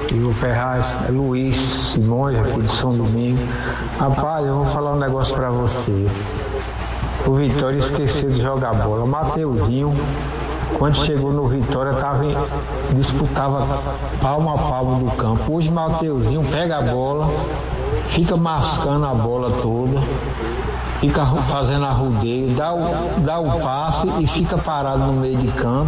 E o Ferraz é Luiz Simões, aqui de São Domingo. Rapaz, eu vou falar um negócio pra você. O Vitória esqueceu de jogar bola. O Mateuzinho, quando chegou no Vitória, disputava palmo a palmo do campo. Hoje o Mateuzinho pega a bola, fica mascando a bola toda, fica fazendo arrudeio, dá o passe e fica parado no meio de campo.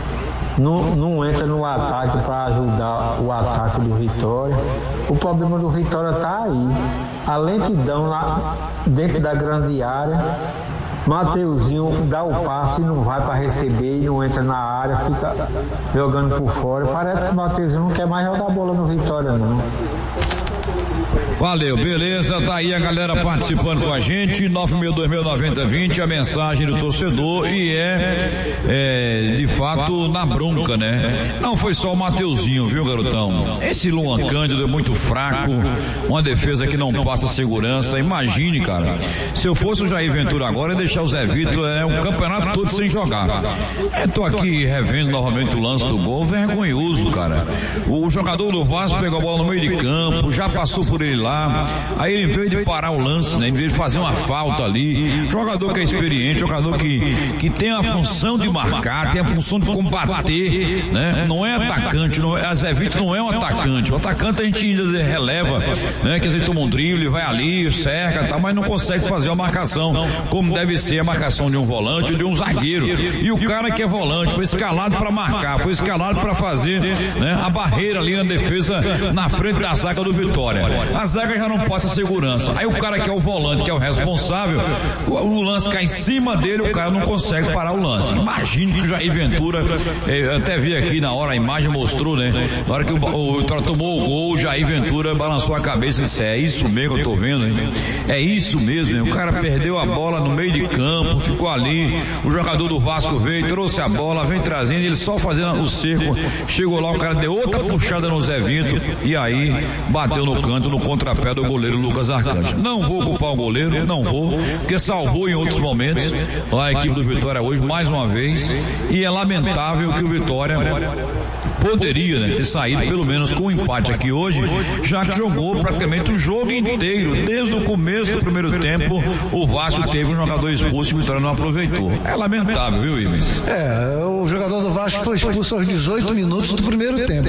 Não entra no ataque para ajudar o ataque do Vitória. O problema do Vitória está aí. A lentidão lá dentro da grande área. Mateuzinho dá o passe e não vai para receber, e não entra na área, fica jogando por fora. Parece que o Mateuzinho não quer mais jogar bola no Vitória, não. Valeu, beleza, tá aí a galera participando com a gente, 962.090-20, a mensagem do torcedor, e de fato na bronca, né? Não foi só o Mateuzinho, viu, garotão? Esse Luan Cândido é muito fraco, uma defesa que não passa segurança. Imagine, cara, se eu fosse o Jair Ventura agora, ia deixar o Zé Vitor o campeonato todo sem jogar. Tô aqui revendo novamente o lance do gol, vergonhoso, cara. O jogador do Vasco pegou a bola no meio de campo, já passou por ele lá. Aí ele, em vez de parar o lance, né, em vez de fazer uma falta ali, jogador que é experiente, jogador que tem a função de marcar, tem a função de combater, né? Não é atacante, a Zé Vitor não é um atacante. O atacante a gente ainda releva, né? Que a gente toma um drible, vai ali, cerca, tá, mas não consegue fazer a marcação como deve ser a marcação de um volante ou de um zagueiro. E o cara que é volante foi escalado para marcar, foi escalado para fazer, né, a barreira ali na defesa na frente da zaga do Vitória. A zaga já não passa segurança. Aí o cara que é o volante, que é o responsável, o lance cai em cima dele, o cara não consegue parar o lance. Imagine que o Jair Ventura, eu até vi aqui na hora, a imagem mostrou, né? Na hora que o Vitória tomou o gol, o Jair Ventura balançou a cabeça e disse: é isso mesmo que eu tô vendo, hein? É isso mesmo, hein? O cara perdeu a bola no meio de campo, ficou ali, o jogador do Vasco veio, trouxe a bola, vem trazendo, ele só fazendo o cerco, chegou lá, o cara deu outra puxada no Zé Vitor e aí bateu no canto, no contrapé do goleiro Lucas Arcanjo. Não vou culpar o goleiro, não vou, porque salvou em outros momentos a equipe do Vitória hoje, mais uma vez, e é lamentável que o Vitória poderia, né, ter saído pelo menos com um empate aqui hoje, já que jogou praticamente o jogo inteiro, desde o começo do primeiro tempo. O Vasco teve um jogador expulso e o Vitória não aproveitou. É lamentável, viu, Ives? O jogador do Vasco foi expulso aos 18 minutos do primeiro tempo.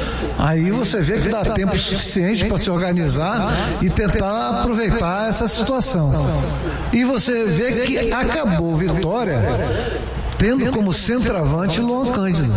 Aí você vê que dá tempo suficiente para se organizar e tentar aproveitar essa situação. E você vê que acabou Vitória tendo como centroavante o Luan Cândido.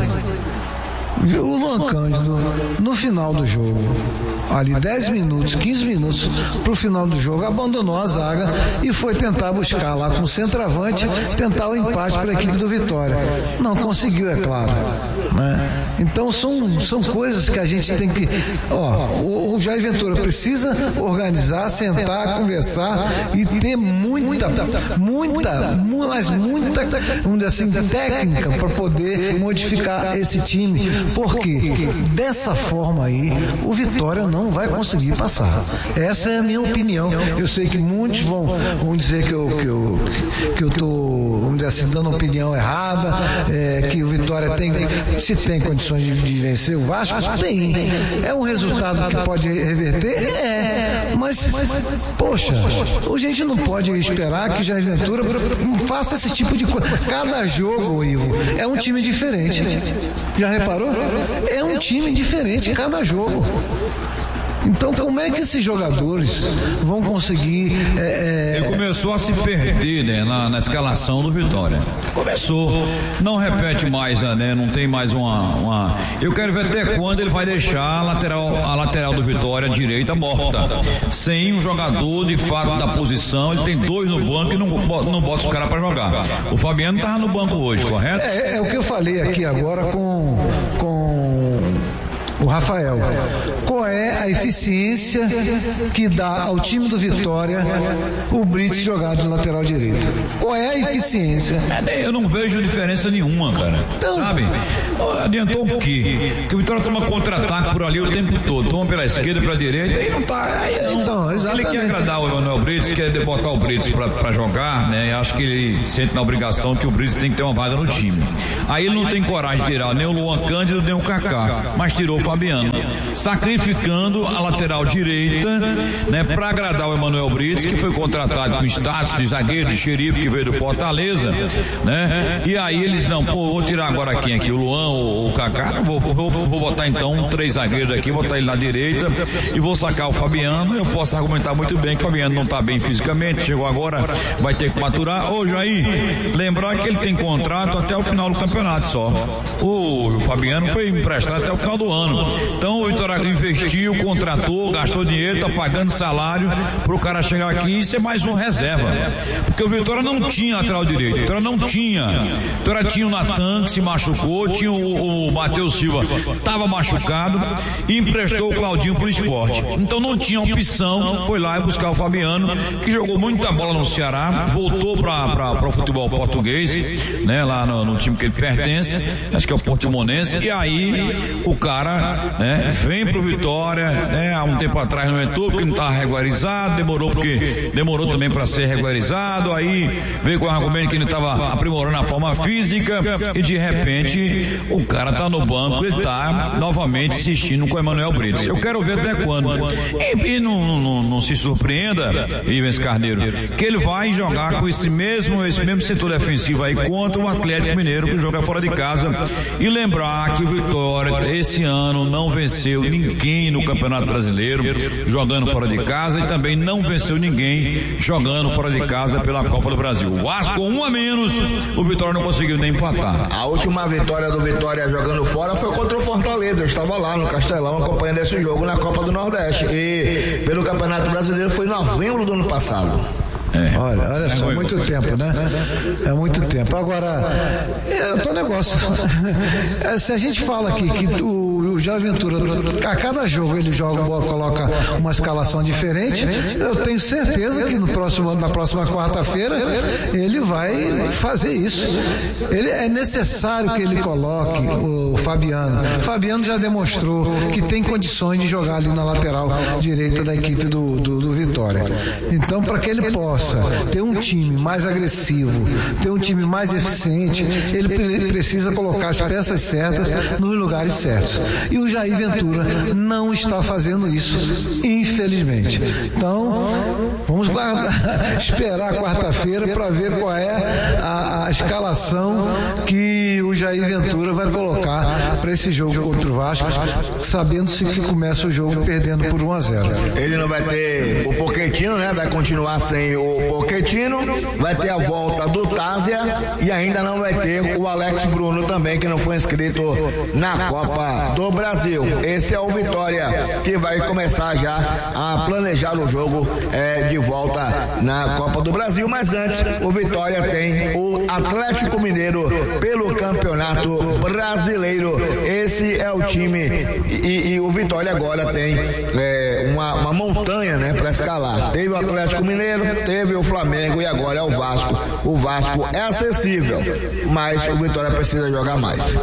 O Luan Cândido, no final do jogo, ali 10 minutos, 15 minutos pro final do jogo, abandonou a zaga e foi tentar buscar lá com o centroavante, tentar o empate para a equipe do Vitória. Não conseguiu, é claro, né? Então são coisas que a gente tem que... o Jair Ventura precisa organizar, sentar, conversar e ter muita, vamos dizer assim, técnica para poder modificar esse time. Porque dessa forma aí o Vitória não vai conseguir passar. Essa é a minha opinião. Eu sei que muitos vão dizer que eu tô, vamos dizer assim, dando opinião errada, que o Vitória se tem condições de vencer o Vasco, tem. É um resultado que pode reverter? Mas poxa, a gente não pode esperar que Jair Ventura faça esse tipo de coisa. Cada jogo, Ivo, é um time diferente. Já reparou? É um time diferente cada jogo. Então, como é que esses jogadores vão conseguir... Ele começou a se perder, né, na escalação do Vitória. Começou. Não repete mais, né? Não tem mais uma... Eu quero ver até quando ele vai deixar a lateral do Vitória direita morta. Sem um jogador de fato da posição. Ele tem dois no banco e não bota os caras para jogar. O Fabiano estava no banco hoje, correto? É o que eu falei aqui agora com o Rafael. Qual é a eficiência que dá ao time do Vitória o Brits jogar de lateral direito? Qual é a eficiência? Eu não vejo diferença nenhuma, cara. Então, sabe? Adiantou o quê? Que o Vitória toma contra-ataque por ali o tempo todo. Toma pela esquerda, pela direita e não tá. Então, exatamente. Ele quer agradar o Emanuel Brits, quer botar o Brits pra jogar, né? E acho que ele sente na obrigação que o Brits tem que ter uma vaga no time. Aí ele não tem coragem de tirar nem o Luan Cândido, nem o Kaká. Mas tirou o Fabiano, sacrificando a lateral direita, né, para agradar o Emanuel Brites, que foi contratado com status de zagueiro, de xerife, que veio do Fortaleza, né? E aí eles não, vou tirar agora quem aqui, o Luan ou o Kaká, vou botar então 3 zagueiros aqui, botar ele na direita e vou sacar o Fabiano. Eu posso argumentar muito bem que o Fabiano não está bem fisicamente, chegou agora, vai ter que maturar. Ô Jair, lembrar que ele tem contrato até o final do campeonato só. O Fabiano foi emprestado até o final do ano. Então o Vitória investiu, contratou, gastou dinheiro, tá pagando salário pro cara chegar aqui e ser mais um reserva. Porque o Vitória não tinha lateral direito, o Vitória não tinha. O Vitória tinha o Natan, que se machucou, tinha o Matheus Silva, tava machucado, e emprestou o Claudinho pro Sport. Então não tinha opção, foi lá e buscar o Fabiano, que jogou muita bola no Ceará, voltou para o futebol português, né, lá no time que ele pertence, acho que é o Portimonense, e aí o cara, né, vem pro Vitória, né, há um tempo atrás não entrou porque não estava regularizado, demorou também para ser regularizado, aí veio com o argumento que ele estava aprimorando a forma física e de repente o cara tá no banco e tá novamente insistindo com o Emanuel Brites. Eu quero ver até quando. E não se surpreenda, Ivens Carneiro, que ele vai jogar com esse mesmo setor defensivo aí contra o Atlético Mineiro, que joga fora de casa. E lembrar que o Vitória esse ano não venceu ninguém no Campeonato Brasileiro jogando fora de casa e também não venceu ninguém jogando fora de casa pela Copa do Brasil. O Vasco 1 a menos, o Vitória não conseguiu nem empatar. A última vitória do Vitória jogando fora foi contra o Fortaleza. Eu estava lá no Castelão acompanhando esse jogo na Copa do Nordeste. E pelo Campeonato Brasileiro foi em novembro do ano passado. Olha só, muito tempo, né? É muito tempo. Agora, é outro negócio. Se a gente fala aqui que o Jair Ventura, a cada jogo ele coloca uma escalação diferente, eu tenho certeza que na próxima quarta-feira ele vai fazer isso. É necessário que ele coloque o Fabiano. O Fabiano já demonstrou que tem condições de jogar ali na lateral direita da equipe do Vitória. Então, para que ele possa ter um time mais agressivo, ter um time mais eficiente, ele precisa colocar as peças certas nos lugares certos. E o Jair Ventura não está fazendo isso, infelizmente. Então, vamos esperar quarta-feira para ver qual é a escalação que o Jair Ventura vai colocar para esse jogo contra o Vasco, sabendo-se que começa o jogo perdendo por 1-0. Ele não vai ter o Pochettino, né? Vai continuar sem o Pochettino, vai ter a volta do Tásia e ainda não vai ter o Alex Bruno também, que não foi inscrito na Copa do Brasil. Esse é o Vitória que vai começar já a planejar o jogo de volta na Copa do Brasil, mas antes o Vitória tem o Atlético Mineiro pelo Campeonato Brasileiro. Esse é o time e o Vitória agora tem uma montanha, né, para escalar. Teve o Atlético Mineiro, teve o Flamengo e agora é o Vasco. O Vasco é acessível, mas o Vitória precisa jogar mais.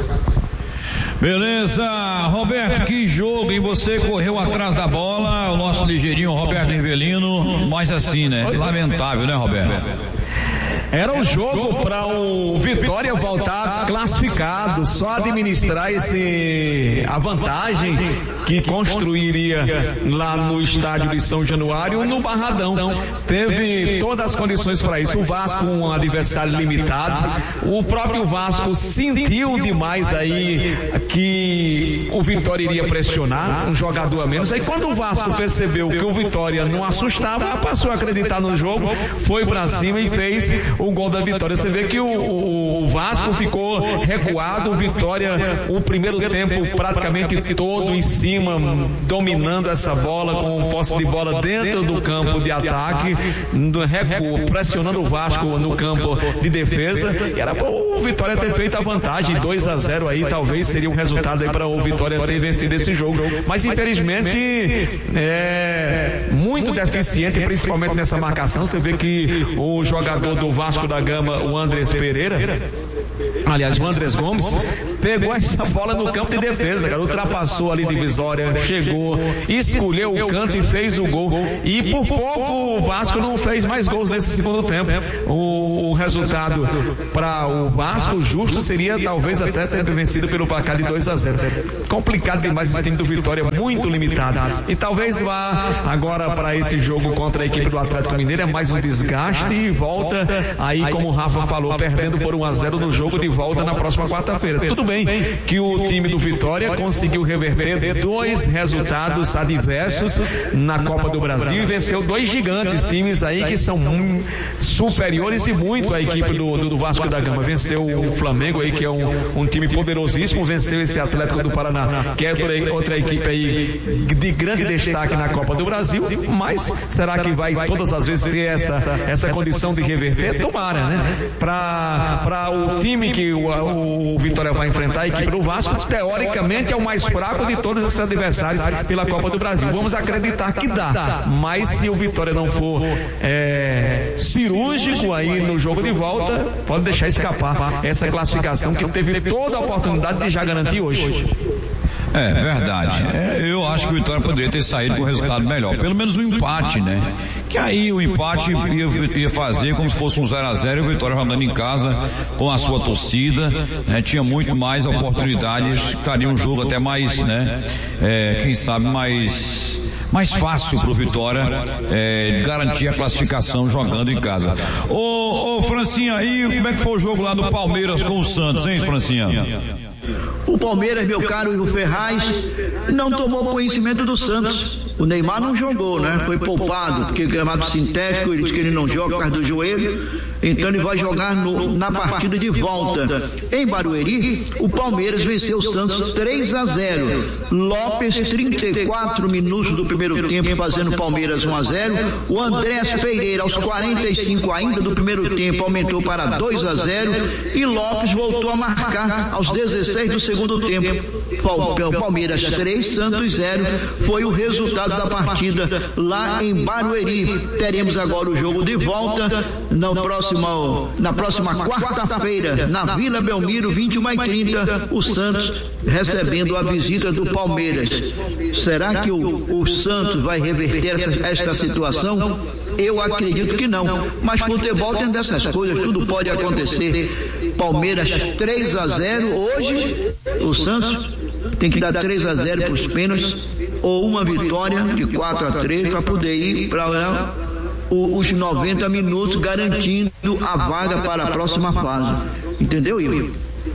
Beleza, Roberto, que jogo, e você correu atrás da bola, o nosso ligeirinho Roberto Rivelino, mas assim, né? Lamentável, né, Roberto? Era um jogo para o Vitória voltar classificado, só administrar a vantagem que construiria lá no estádio de São Januário, no Barradão. Teve todas as condições para isso. O Vasco, um adversário limitado. O próprio Vasco sentiu demais aí que o Vitória iria pressionar, um jogador a menos. Aí quando o Vasco percebeu que o Vitória não assustava, passou a acreditar no jogo, foi para cima e fez o gol da vitória. Você vê que o Vasco ficou recuado, o Vitória o primeiro tempo praticamente todo em cima, dominando essa bola, com posse de bola dentro do campo de ataque, pressionando o Vasco no campo de defesa, e era para o Vitória ter feito a vantagem, 2-0 aí, talvez seria um resultado aí para o Vitória ter vencido esse jogo, mas infelizmente muito deficiente, principalmente nessa marcação. Você vê que o jogador do Vasco da Gama, o Andrés Pereira, aliás, o Andrés Gomes, pegou essa bola no campo de defesa, cara, ultrapassou ali divisória, chegou, escolheu o canto e fez o gol. E por pouco o Vasco não fez mais gols nesse segundo tempo. O resultado para o Vasco justo seria talvez até ter vencido pelo placar de 2-0. Complicado demais esse time do Vitória, muito limitado. E talvez vá agora para esse jogo contra a equipe do Atlético Mineiro, é mais um desgaste e volta aí, como o Rafa falou, perdendo por 1-0 no jogo de volta na próxima quarta-feira. Tudo bem que o time do Vitória conseguiu reverter 2 resultados adversos na Copa do Brasil e venceu 2 gigantes, times aí que são superiores e muito à equipe do Vasco da Gama. Venceu o Flamengo aí, que é um time poderosíssimo, venceu esse Atlético do Paraná, que é outra equipe aí de grande destaque na Copa do Brasil. Mas será que vai todas as vezes ter essa condição de reverter? Tomara, né? Para o time que o Vitória vai enfrentar, a equipe do Vasco, teoricamente é o mais fraco de todos esses adversários pela Copa do Brasil. Vamos acreditar que dá, mas se o Vitória não for cirúrgico aí no jogo de volta, pode deixar escapar essa classificação que teve toda a oportunidade de já garantir hoje. É verdade. Eu acho que o Vitória poderia ter saído com um resultado melhor, pelo menos um empate, né? Que aí o empate ia fazer como se fosse um 0-0 e o Vitória jogando em casa com a sua torcida, né? Tinha muito mais oportunidades, ficaria um jogo até mais, né? Quem sabe mais fácil pro Vitória garantir a classificação jogando em casa. Ô Francinha, aí como é que foi o jogo lá do Palmeiras com o Santos, hein, Francinha? O Palmeiras, meu caro Ivo Ferraz, não tomou conhecimento do Santos. O Neymar não jogou, né? Foi poupado, porque gramado sintético, ele diz que ele não joga por causa do joelho. Então ele vai jogar na partida de volta. Em Barueri, o Palmeiras venceu o Santos 3-0. Lopes, 34 minutos do primeiro tempo, fazendo o Palmeiras 1-0. O Andrés Pereira, aos 45 ainda do primeiro tempo, aumentou para 2-0. E Lopes voltou a marcar aos 16 do segundo tempo. Palmeiras 3, Santos 0. Foi o resultado da partida lá em Barueri. Teremos agora o jogo de volta na próxima quarta-feira, na Vila Belmiro, 21h30, o Santos recebendo a visita do Palmeiras. Será que o Santos vai reverter esta situação? Eu acredito que não, mas futebol tem dessas coisas, tudo pode acontecer. Palmeiras 3-0 hoje, o Santos tem que dar 3-0 para os pênaltis ou uma vitória de 4-3 para poder ir para os 90 minutos, garantindo a vaga para a próxima fase. Entendeu, Ivo?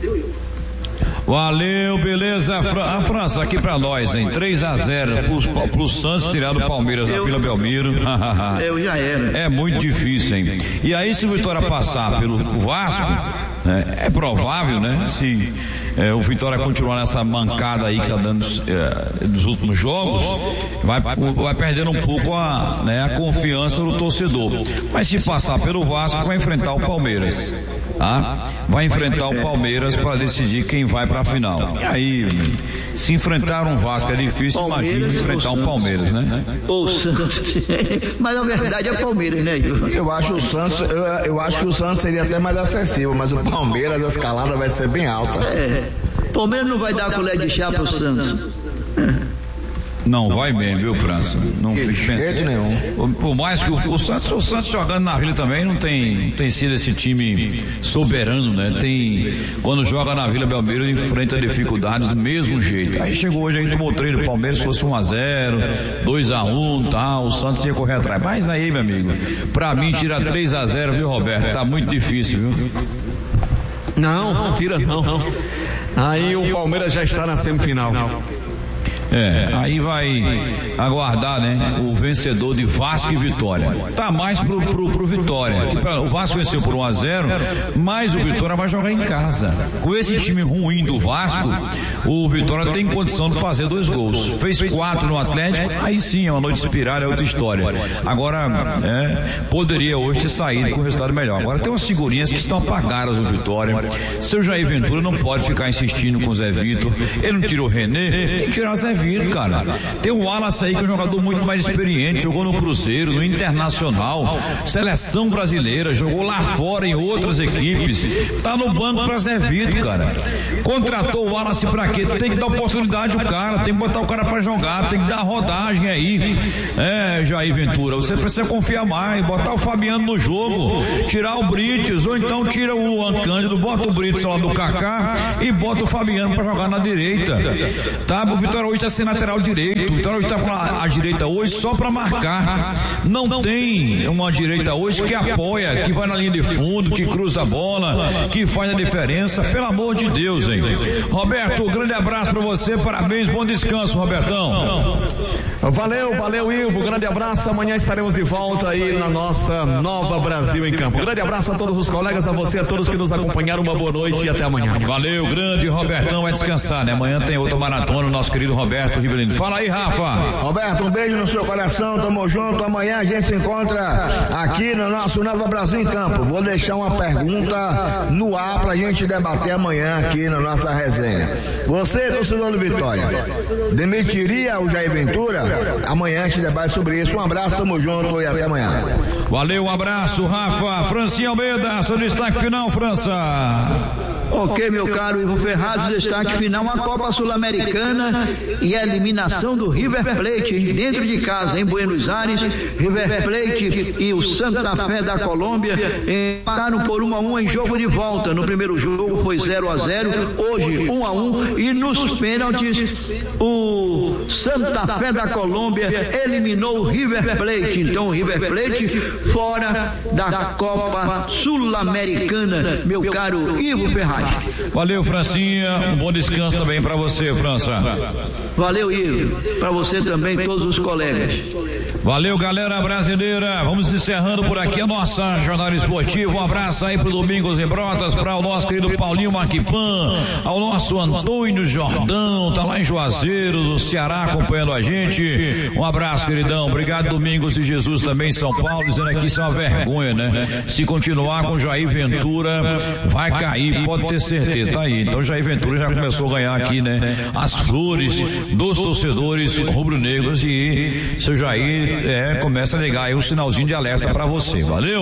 Valeu, beleza. A França aqui pra nós, hein? 3-0 pro Santos tirar do Palmeiras na Vila Belmiro. Eu já era. É muito difícil, hein? E aí, se o Vitória passar pelo Vasco, é provável, né? Se o Vitória continuar nessa mancada aí que tá dando nos últimos jogos, vai perdendo um pouco a confiança do torcedor. Mas se passar pelo Vasco, vai enfrentar o Palmeiras. Tá? Vai enfrentar o Palmeiras para decidir quem vai para a final. E aí, se enfrentar um Vasco é difícil, imagina enfrentar um Palmeiras, né? Ou Santos. Mas a verdade é Palmeiras, né? Eu acho que o Santos seria até mais acessível, mas o Palmeiras, a escalada vai ser bem alta. Palmeiras não vai dar colher de chá pro Santos. Não vai mesmo, viu, França? Não fique pensando. Nenhum. Por mais que o Santos jogando na Vila também não tem sido esse time soberano, né? Quando joga na Vila Belmiro, enfrenta dificuldades do mesmo jeito. Aí chegou hoje, a gente tomou 3 do Palmeiras, se fosse 1-0, 2-1, tal, o Santos ia correr atrás. Mas aí, meu amigo, pra mim tira 3-0, viu, Roberto? Tá muito difícil, viu? Não, tira não. Aí o Palmeiras já está na semifinal. Aí vai aguardar, né? O vencedor de Vasco e Vitória. Tá mais pro Vitória. O Vasco venceu por 1-0, mas o Vitória vai jogar em casa. Com esse time ruim do Vasco, o Vitória tem condição de fazer 2 gols. Fez 4 no Atlético, aí sim, é uma noite inspirada, é outra história. Agora, poderia hoje ter saído com um resultado melhor. Agora tem umas figurinhas que estão apagadas do Vitória. Seu Jair Ventura não pode ficar insistindo com o Zé Vitor. Ele não tirou o René, tem que tirar o Zé Vitor. vir, cara. Tem o Wallace aí, que é um jogador muito mais experiente, jogou no Cruzeiro, no Internacional, seleção brasileira, jogou lá fora em outras equipes, tá no banco pra servir, cara. Contratou o Wallace pra quê? Tem que dar oportunidade ao cara, tem que botar o cara pra jogar, tem que dar rodagem aí. Jair Ventura, você precisa confiar mais, botar o Fabiano no jogo, tirar o Brites, ou então tira o Luan Cândido, bota o Brites lá do Kaká e bota o Fabiano pra jogar na direita, tá? O Vitória hoje tá sem lateral direito, o Vitória hoje tá com a direita hoje só pra marcar, não tem uma direita hoje que apoia, que vai na linha de fundo, que cruza a bola, que faz a diferença, pelo amor de Deus, hein? Roberto, um grande abraço pra você, parabéns, bom descanso, Robertão. Valeu, Ivo, grande abraço, amanhã estaremos de volta aí na nossa Nova Brasil em Campo. Grande abraço a todos os colegas, a você, a todos que nos acompanharam, uma boa noite e até amanhã. Valeu, grande Robertão, vai descansar, né? Amanhã tem outra maratona, o nosso querido Roberto Rivelino. Fala aí, Rafa. Roberto, um beijo no seu coração, tamo junto, amanhã a gente se encontra aqui no nosso Nova Brasil em Campo. Vou deixar uma pergunta no ar pra gente debater amanhã aqui na nossa resenha. Você, torcedor do Vitória, demitiria o Jair Ventura? Amanhã a gente debate sobre isso. Um abraço, tamo junto e até amanhã. Valeu, um abraço, Rafa. Francinha Almeida, seu destaque final, França. Ok, meu caro Ivo Ferraz, destaque final, a Copa Sul-Americana e a eliminação do River Plate dentro de casa, em Buenos Aires. River Plate e o Santa Fé da Colômbia empataram por 1-1 em jogo de volta. No primeiro jogo foi 0-0, hoje 1-1, e nos pênaltis o Santa Fé da Colômbia eliminou o River Plate. Então o River Plate fora da Copa Sul-Americana, meu caro Ivo Ferraz. Valeu, Francinha, um bom descanso também pra você, França. Valeu, Ivo, pra você também, todos os colegas. Valeu, galera brasileira. Vamos encerrando por aqui a nossa jornada esportiva. Um abraço aí pro Domingos em Brotas, para o nosso querido Paulinho Maquipan, ao nosso Antônio Jordão, tá lá em Juazeiro, do Ceará, acompanhando a gente. Um abraço, queridão. Obrigado, Domingos de Jesus, também em São Paulo, dizendo aqui isso é uma vergonha, né? Se continuar com Jair Ventura, vai cair, pode ter certeza. Tá aí. Então Jair Ventura já começou a ganhar aqui, né? As flores dos torcedores rubro-negros, e seu Jair começa a ligar aí um sinalzinho de alerta pra você. Valeu?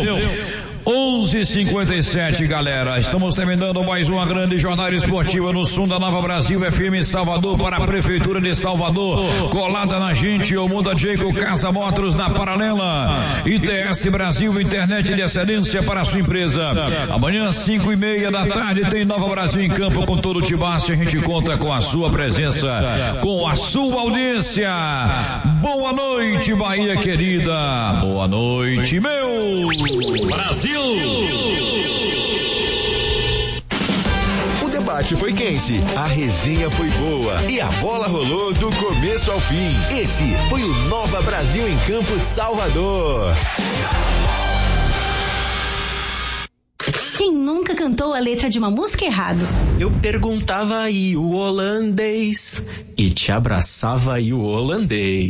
11h57, galera. Estamos terminando mais uma grande jornada esportiva no som da Nova Brasil FM Salvador, para a Prefeitura de Salvador. Colada na gente, o Muda Jacob Casa Motors na Paralela. ITS Brasil, internet de excelência para a sua empresa. Amanhã, 5:30 da tarde, tem Nova Brasil em Campo com todo o Tibaço. A gente conta com a sua presença, com a sua audiência. Boa noite, Bahia querida. Boa noite, meu Brasil. O debate foi quente, a resenha foi boa e a bola rolou do começo ao fim. Esse foi o Nova Brasil em Campo Salvador. Quem nunca cantou a letra de uma música errado? Eu perguntava aí o holandês e te abraçava aí o holandês.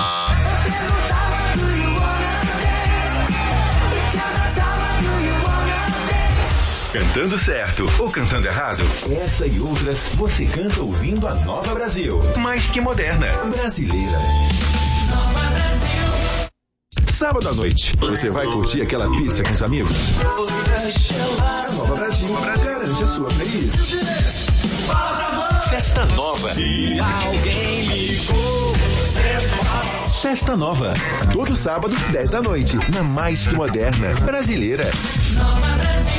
Cantando certo ou cantando errado? Essa e outras você canta ouvindo a Nova Brasil. Mais que moderna, brasileira. Nova Brasil. Sábado à noite, você vai curtir aquela pizza com os amigos? Nova Brasil, garante a sua playlist. Festa Nova. Se alguém ligou, Festa Nova. Todo sábado, 10 da noite, na Mais que Moderna, brasileira. Nova Brasil.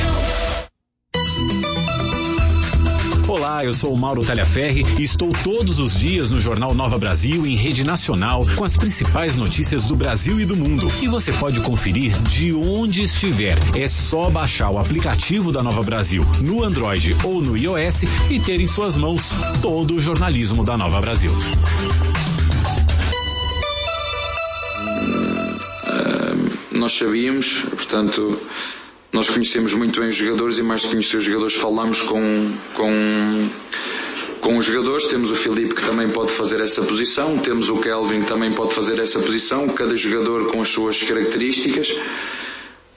Olá, eu sou o Mauro Talhaferri e estou todos os dias no Jornal Nova Brasil em rede nacional com as principais notícias do Brasil e do mundo. E você pode conferir de onde estiver. É só baixar o aplicativo da Nova Brasil no Android ou no iOS e ter em suas mãos todo o jornalismo da Nova Brasil. Nós sabíamos, portanto... Nós conhecemos muito bem os jogadores e mais de conhecer os jogadores falamos com os jogadores. Temos o Filipe que também pode fazer essa posição, temos o Kelvin que também pode fazer essa posição, cada jogador com as suas características.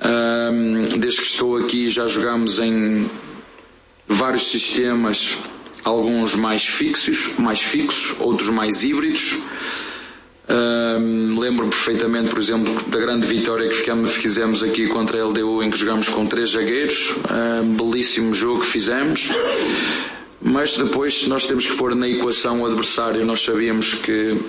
Desde que estou aqui já jogámos em vários sistemas alguns mais fixos, outros mais híbridos. Lembro-me perfeitamente, por exemplo, da grande vitória que fizemos aqui contra a LDU, em que jogamos com 3 zagueiros. Belíssimo jogo que fizemos, mas depois nós temos que pôr na equação o adversário. Nós sabíamos que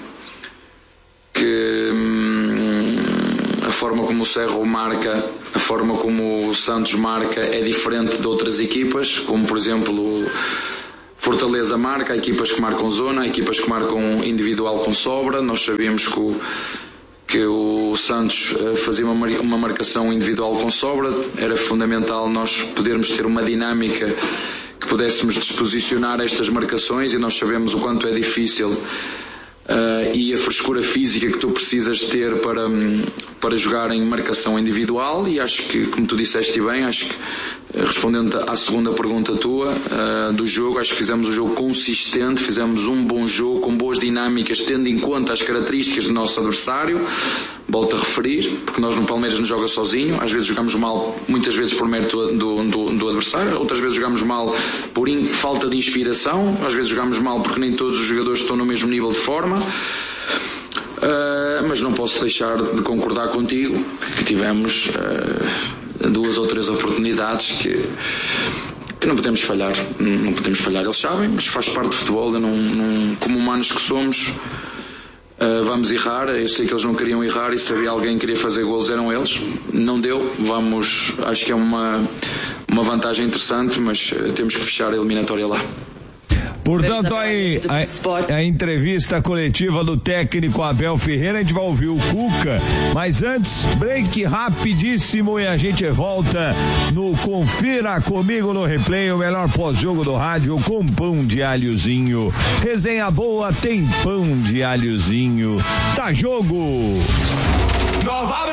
a forma como o Cerro marca, a forma como o Santos marca é diferente de outras equipas, como por exemplo o Fortaleza marca, há equipas que marcam zona, há equipas que marcam individual com sobra. Nós sabíamos que o Santos fazia uma marcação individual com sobra. Era fundamental nós podermos ter uma dinâmica que pudéssemos disposicionar estas marcações, e nós sabemos o quanto é difícil e a frescura física que tu precisas ter para jogar em marcação individual. E acho que, como tu disseste bem, acho que, respondendo à segunda pergunta tua do jogo, acho que fizemos um jogo consistente, fizemos um bom jogo com boas dinâmicas, tendo em conta as características do nosso adversário. Volto a referir, porque nós no Palmeiras não joga sozinho. Às vezes jogamos mal, muitas vezes por mérito do adversário, outras vezes jogamos mal por falta de inspiração, às vezes jogamos mal porque nem todos os jogadores estão no mesmo nível de forma. Mas não posso deixar de concordar contigo que tivemos 2 ou 3 oportunidades que não podemos falhar. Não podemos falhar, eles sabem, mas faz parte do futebol. Como humanos que somos, vamos errar. Eu sei que eles não queriam errar, e se havia alguém que queria fazer golos eram eles. Não deu. Acho que é uma vantagem interessante, mas temos que fechar a eliminatória lá. Portanto, aí a entrevista coletiva do técnico Abel Ferreira, a gente vai ouvir o Cuca, mas antes, break rapidíssimo e a gente volta no Confira Comigo no Replay, o melhor pós-jogo do rádio com pão de alhozinho. Resenha boa tem pão de alhozinho. Tá jogo!